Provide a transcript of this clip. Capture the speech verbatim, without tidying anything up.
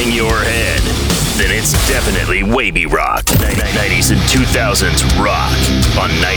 hang your head, then it's definitely Wavy Rock. nineties and two thousands rock on